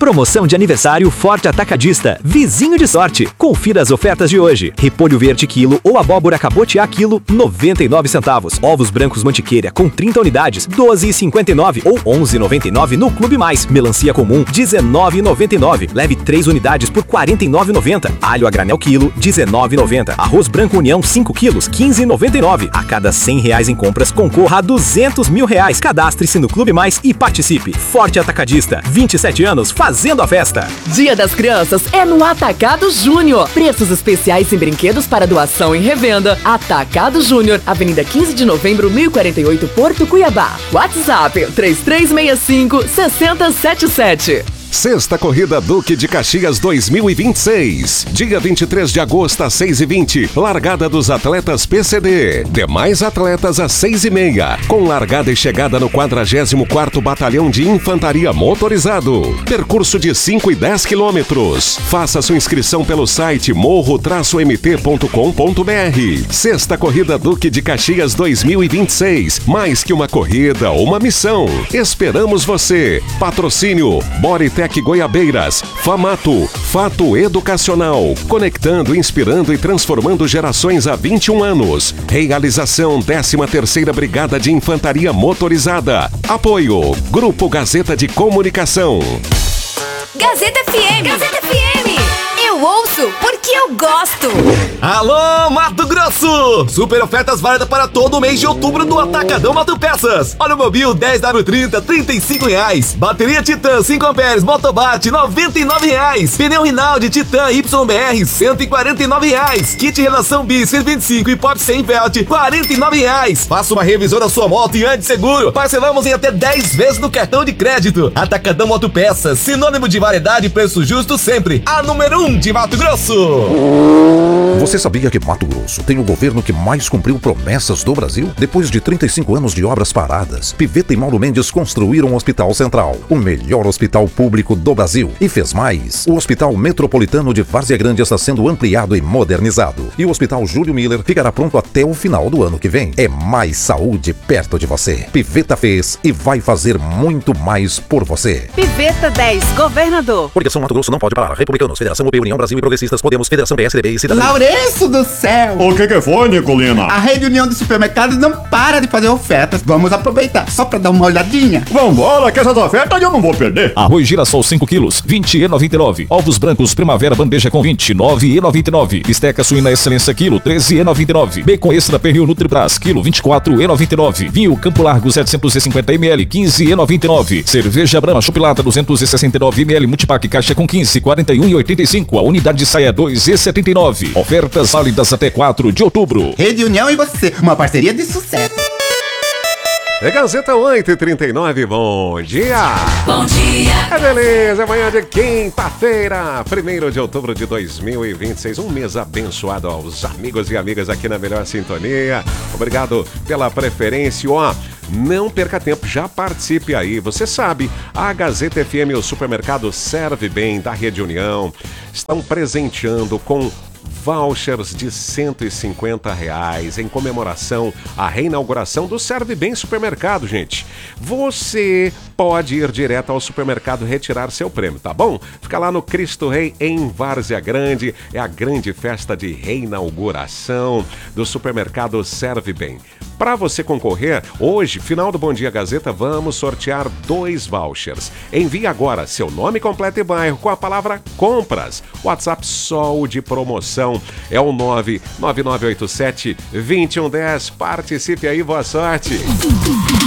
Promoção de aniversário Forte Atacadista, vizinho de sorte. Confira as ofertas de hoje. Repolho verde quilo ou abóbora cabotiá quilo, 99 centavos. Ovos brancos mantiqueira com 30 unidades, 12,59 ou 11,99 no Clube Mais. Melancia comum, 19,99. Leve 3 unidades por 49,90. Alho a granel quilo, 19,90. Arroz branco União 5 quilos, 15,99. A cada R$100 em compras, concorra a R$200 mil. Cadastre-se no Clube Mais e participe. Forte Atacadista, 27 anos fazendo a festa. Dia das Crianças é no Atacado Júnior. Preços especiais em brinquedos para doação e revenda. Atacado Júnior, Avenida 15 de Novembro, 1048, Porto Cuiabá. WhatsApp 3365-6077. Sexta Corrida Duque de Caxias 2026. Dia 23 de agosto às 6h20. Largada dos atletas PCD. Demais atletas às 6h30. Com largada e chegada no 44º Batalhão de Infantaria Motorizado. Percurso de 5 e 10 quilômetros. Faça sua inscrição pelo site morro-mt.com.br. Sexta Corrida Duque de Caxias 2026. Mais que uma corrida, uma missão. Esperamos você. Patrocínio Boritec Goiabeiras, Famato, Fato Educacional, conectando, inspirando e transformando gerações há 21 anos. Realização 13ª Brigada de Infantaria Motorizada. Apoio Grupo Gazeta de Comunicação. Gazeta FM. Gazeta FM. Eu ouço porque eu gosto. Alô, Mato Grosso! Super ofertas válidas para todo o mês de outubro no Atacadão Mato Peças. Olha o Mobil 10W30, R$35. Bateria Titan 5 amperes, Motobate, R$99. Pneu Rinaldi Titan YBR, R$149. Kit Relação Bis 125 e Pop 100 Belt, R$49. Faça uma revisão da sua moto e ande seguro. Parcelamos em até 10 vezes no cartão de crédito. Atacadão Mato Peças, sinônimo de variedade e preço justo sempre. A número 1 de Mato Grosso. Você sabia que Mato Grosso tem o governo que mais cumpriu promessas do Brasil? Depois de 35 anos de obras paradas, Piveta e Mauro Mendes construíram o Hospital Central, o melhor hospital público do Brasil. E fez mais. O Hospital Metropolitano de Várzea Grande está sendo ampliado e modernizado. E o Hospital Júlio Miller ficará pronto até o final do ano que vem. É mais saúde perto de você. Piveta fez e vai fazer muito mais por você. Piveta 10, governador. Coligação Mato Grosso não pode parar. Republicanos, Federação UP, União Brasil e Progressistas, Podemos, Federação PSDB e Cidadania. Lourenço do céu! O que foi, Nicolina? A Rede União dos Supermercados não para de fazer ofertas. Vamos aproveitar, só pra dar uma olhadinha. Vambora, que essas ofertas eu não vou perder. Arroz Girassol 5 quilos, R$20,99. Ovos brancos Primavera Bandeja com 20, R$9,99. Bisteca suína Excelência quilo, R$13,99. Bacon extra pernil Nutribras, quilo, R$24,99. Vinho Campo Largo 750ml, R$15,99. Cerveja Brahma Chupilata 269ml, Multipack caixa com 15, R$41,85. A unidade de saia R$2,79. Ofertas válidas até 4 de outubro. Rede União e você, uma parceria de sucesso. É Gazeta 8h39, bom dia! Bom dia! É beleza, amanhã de quinta-feira, 1º de outubro de 2026, um mês abençoado aos amigos e amigas aqui na Melhor Sintonia. Obrigado pela preferência, ó. Não perca tempo, já participe aí. Você sabe, a Gazeta FM e o supermercado Serve Bem da Rede União estão presenteando com vouchers de R$150 em comemoração à reinauguração do Serve Bem Supermercado, gente. Você pode ir direto ao supermercado retirar seu prêmio, tá bom? Fica lá no Cristo Rei, em Várzea Grande. É a grande festa de reinauguração do supermercado Serve Bem. Para você concorrer, hoje, final do Bom Dia Gazeta, vamos sortear 2 vouchers. Envie agora seu nome completo e bairro com a palavra compras. WhatsApp só o de promoção é o 99987-2110. Participe aí, boa sorte!